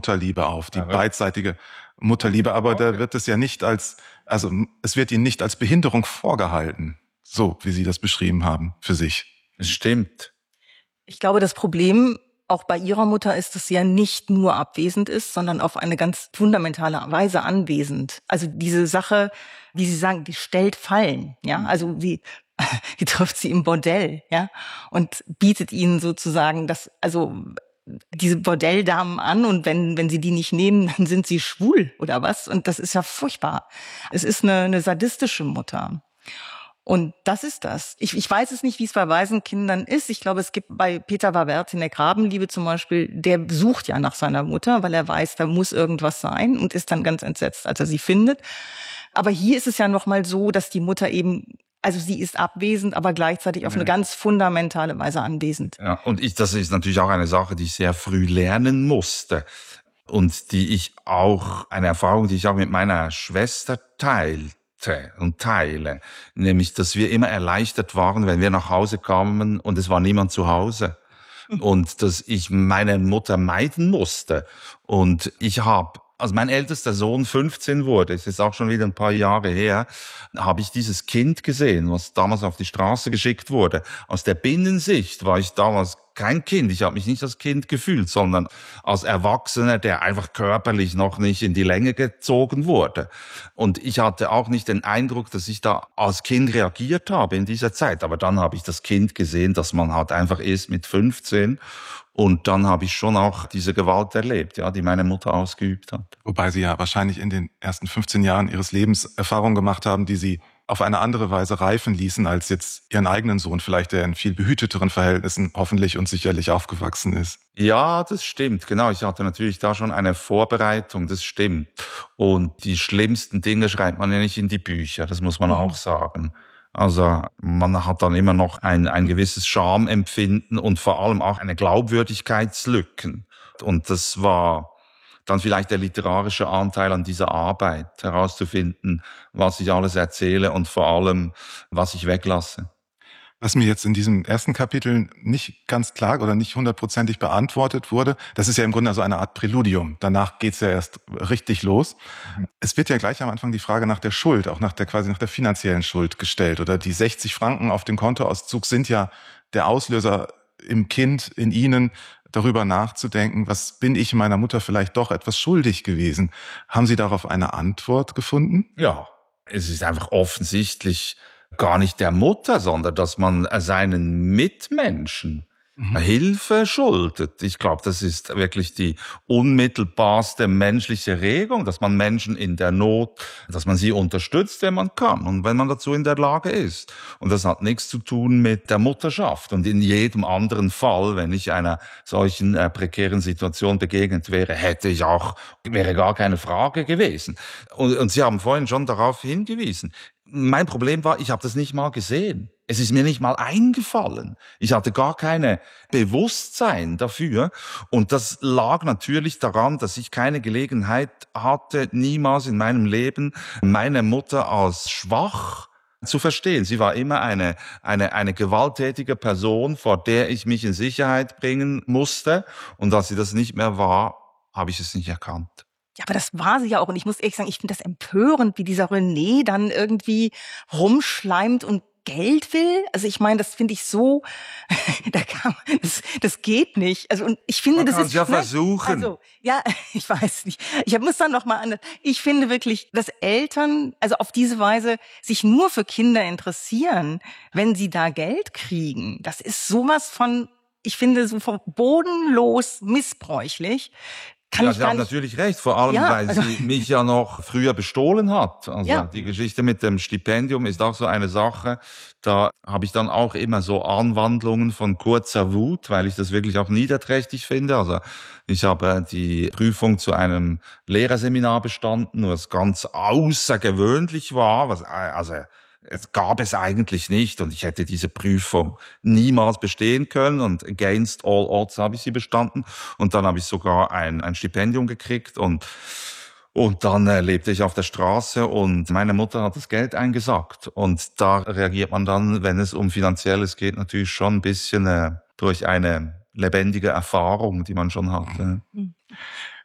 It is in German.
Mutterliebe auf, die Verrückt. beidseitige Mutterliebe. Aber da wird es ja nicht es wird ihnen nicht als Behinderung vorgehalten, so wie Sie das beschrieben haben für sich. Es stimmt. Ich glaube, das Problem auch bei ihrer Mutter ist, dass sie ja nicht nur abwesend ist, sondern auf eine ganz fundamentale Weise anwesend. Also diese Sache, wie Sie sagen, die stellt Fallen, ja. Also die trifft sie im Bordell, ja, und bietet ihnen sozusagen diese Bordelldamen an, und wenn sie die nicht nehmen, dann sind sie schwul oder was. Und das ist ja furchtbar. Es ist eine sadistische Mutter. Und das ist das. Ich weiß es nicht, wie es bei Waisenkindern ist. Ich glaube, es gibt bei Peter Wawert in der Grabenliebe zum Beispiel, der sucht ja nach seiner Mutter, weil er weiß, da muss irgendwas sein, und ist dann ganz entsetzt, als er sie findet. Aber hier ist es ja noch mal so, dass die Mutter eben, also sie ist abwesend, aber gleichzeitig auf eine ganz fundamentale Weise anwesend. Ja, und das ist natürlich auch eine Sache, die ich sehr früh lernen musste. Und eine Erfahrung, die ich auch mit meiner Schwester teile. Nämlich, dass wir immer erleichtert waren, wenn wir nach Hause kamen und es war niemand zu Hause. Und dass ich meine Mutter meiden musste. Und als mein ältester Sohn 15 wurde, es ist auch schon wieder ein paar Jahre her, habe ich dieses Kind gesehen, was damals auf die Straße geschickt wurde. Aus der Binnensicht war ich damals kein Kind. Ich habe mich nicht als Kind gefühlt, sondern als Erwachsener, der einfach körperlich noch nicht in die Länge gezogen wurde. Und ich hatte auch nicht den Eindruck, dass ich da als Kind reagiert habe in dieser Zeit. Aber dann habe ich das Kind gesehen, dass man halt einfach ist mit 15. Und dann habe ich schon auch diese Gewalt erlebt, ja, die meine Mutter ausgeübt hat. Wobei Sie ja wahrscheinlich in den ersten 15 Jahren Ihres Lebens Erfahrungen gemacht haben, die Sie auf eine andere Weise reifen ließen als jetzt Ihren eigenen Sohn, vielleicht der in viel behüteteren Verhältnissen hoffentlich und sicherlich aufgewachsen ist. Ja, das stimmt, genau. Ich hatte natürlich da schon eine Vorbereitung, das stimmt. Und die schlimmsten Dinge schreibt man ja nicht in die Bücher, das muss man auch sagen. Also man hat dann immer noch ein gewisses Schamempfinden und vor allem auch eine Glaubwürdigkeitslücken. Und das war dann vielleicht der literarische Anteil an dieser Arbeit, herauszufinden, was ich alles erzähle und vor allem, was ich weglasse. Was mir jetzt in diesem ersten Kapitel nicht ganz klar oder nicht hundertprozentig beantwortet wurde, das ist ja im Grunde so eine Art Präludium. Danach geht's ja erst richtig los. Es wird ja gleich am Anfang die Frage nach der Schuld, auch quasi nach der finanziellen Schuld gestellt. Oder die 60 Franken auf dem Kontoauszug sind ja der Auslöser im Kind, in Ihnen, darüber nachzudenken, was bin ich meiner Mutter vielleicht doch etwas schuldig gewesen. Haben Sie darauf eine Antwort gefunden? Ja, es ist einfach offensichtlich gar nicht der Mutter, sondern dass man seinen Mitmenschen Hilfe schuldet. Ich glaube, das ist wirklich die unmittelbarste menschliche Regung, dass man Menschen in der Not, dass man sie unterstützt, wenn man kann und wenn man dazu in der Lage ist. Und das hat nichts zu tun mit der Mutterschaft. Und in jedem anderen Fall, wenn ich einer solchen prekären Situation begegnet wäre, wäre gar keine Frage gewesen. Und Sie haben vorhin schon darauf hingewiesen. Mein Problem war, ich habe das nicht mal gesehen. Es ist mir nicht mal eingefallen. Ich hatte gar keine Bewusstsein dafür. Und das lag natürlich daran, dass ich keine Gelegenheit hatte, niemals in meinem Leben meine Mutter als schwach zu verstehen. Sie war immer eine gewalttätige Person, vor der ich mich in Sicherheit bringen musste. Und als sie das nicht mehr war, habe ich es nicht erkannt. Ja, aber das war sie ja auch. Und ich muss ehrlich sagen, ich finde das empörend, wie dieser René dann irgendwie rumschleimt und Geld will. Also ich meine, das finde ich so, das geht nicht. Also und ich finde, Man kann es ja versuchen. Also ja, ich weiß nicht. Ich muss dann noch mal anders. Ich finde wirklich, dass Eltern, also auf diese Weise sich nur für Kinder interessieren, wenn sie da Geld kriegen, das ist sowas von, ich finde, so bodenlos missbräuchlich. Sie haben natürlich recht, vor allem, weil sie mich ja noch früher bestohlen hat. Also die Geschichte mit dem Stipendium ist auch so eine Sache. Da habe ich dann auch immer so Anwandlungen von kurzer Wut, weil ich das wirklich auch niederträchtig finde. Also ich habe die Prüfung zu einem Lehrerseminar bestanden, was ganz außergewöhnlich war, es gab es eigentlich nicht und ich hätte diese Prüfung niemals bestehen können und against all odds habe ich sie bestanden und dann habe ich sogar ein Stipendium gekriegt und dann lebte ich auf der Straße und meine Mutter hat das Geld eingesackt und da reagiert man dann, wenn es um Finanzielles geht, natürlich schon ein bisschen durch eine lebendige Erfahrung, die man schon hat.